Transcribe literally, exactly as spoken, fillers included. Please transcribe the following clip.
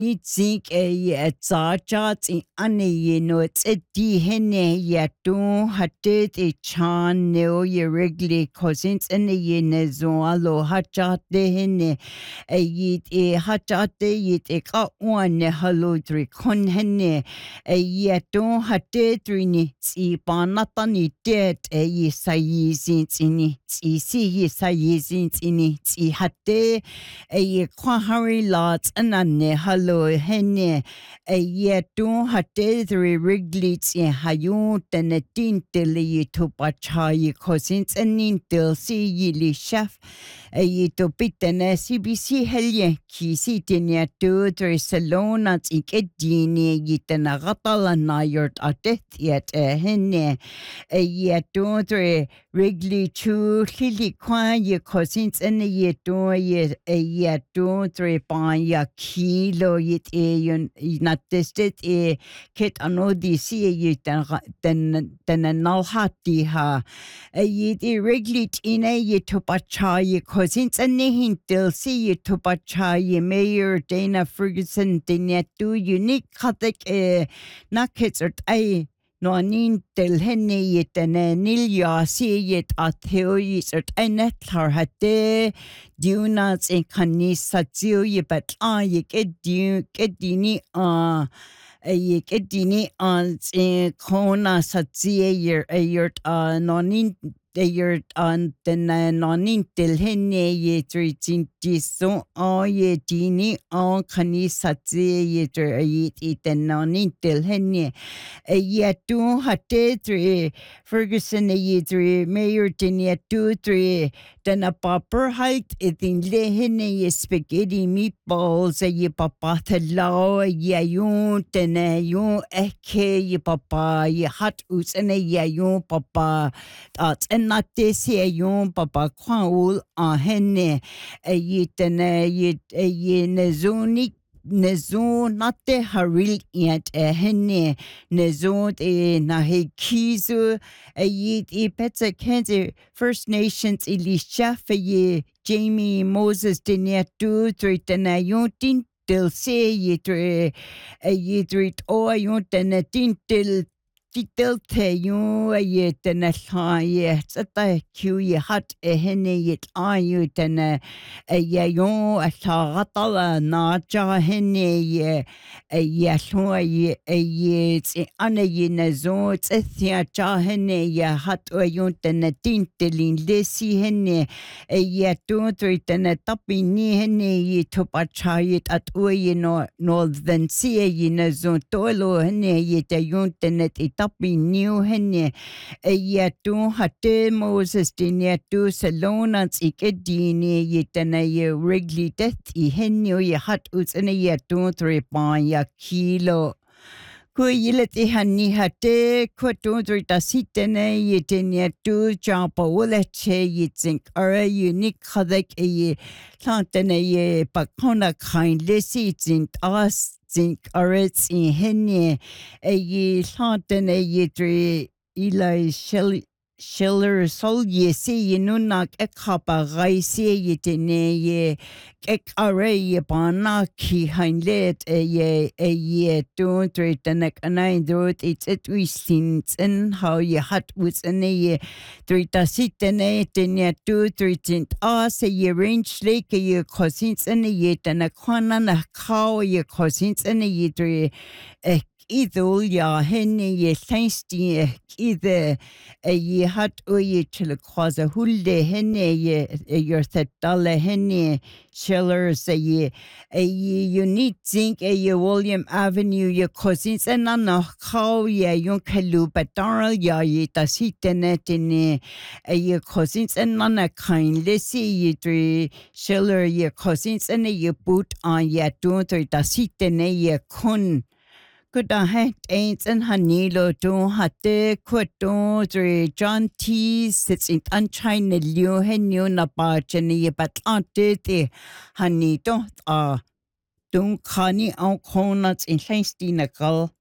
Ni tsink e ye tsa cha tsi ane ye no tse di hene ye tu hatte te chan neo ye regli cousins ane ye ne zo alo hacha te hene e ye te hacha te ye te ka wane halo tri kon hene e ye tu hatte tri ni tsi panata ni te e ye sa ye zin tsini tsi si ye sa ye zin tsini tsi hatte e ye kwa hari lots anane halo hene e ye tu hatte three riglits e hayun tene tintel ye to pacha ye cousins anintel si ye li chef e ye to pitene C B C helye ki si tenia tu tre salona tsinkedini ye tena gatala na yurt atet yet e hene e ye tu tre rigli chu lili kwa ye cousins ene ye tu ye e ye tu tre pa ya kilo yit e yun natestet e ket anodi si e yit ten ten nalhati ha e yit e reglit in e yit topacha ye cousins and hintil si yit topacha ye Mayor Dana Ferguson dinetu unique katek e naketsert ai no anin tel henne yit ene nilya si yit atheo yit enet har hatte diunats in kanisa tio ye bat a ye kedu kedini a ye kedini an in kona satzie yer a yurt a nonin de yurt an den nonin tel henne ye tritin dison a ye dini an kanisa tzie ye ter ye ten nonin tel henne e ye tu hatte tre Ferguson e ye tre Mayor dinia tu tre den a popper height in lehene ye spaghetti meatballs e ye papa lao ye yun den yun eke ye papa ye hot us and ye yun papa at and not this ye yun papa kwaul a henne e ye den ye ye nezuni Nezo nate haril yet a henne nezo e nahe kizu a yit e petsa kenzi First Nations ili shafe ye Jamie Moses dinetu tritana yuntin til se ye tre a yitrit o yuntana tintil titel te you a yet and a ye sata q ye hat a henne yet a you ten a yayon a taratala na ja henne ye a yashua ye a ye ana ye nazo tia ja henne ye hat o yun ten a tintelin lesi henne a ye tu ten a tapi ni henne ye topacha yet at o ye no northern sea ye nazo tolo henne ye te yun ten it tapi new henne e ye tu hatte Moses dinia tu salona tsikedini ye tena ye regli death I henne ye hat uts ene ye tu tre pa ya kilo ko yilet I hanni hatte ko tu tre ta sitene ye tenia tu japa wala che ye think are unique khadek ye tantene ye pakona kind lesi think as think arets in henne e ye chanten e ye dre Eli Shell Schiller sol ye se ye nunak e kapa gai se ye tene ye ek are ye bana ki heinlet e ye e ye tu tre tenek anai drot it's it we sins and how ye hat was ene ye tre ta sitene tene tu tre tint a se ye range lake ye cousins ene ye tene kwana na kao ye cousins ene ye tre e idol ya henne ye thanksdi either a ye hat o ye chile kwaza hulde henne ye your set dollar henne Schiller say ye a ye unique zinc a ye William Avenue ye cousins and anna how ye yon kalu bataral ya ye tasitenet in a ye cousins and nana kind let's see ye three Schiller ye cousins and a ye boot on ye don't tasitene ye kun Kuda het eens en hanilo do hatte kudo dre John T sits in anchine leo henyo na ba jeni bat ante te hanito a dun khani au khonats in Heinstein gal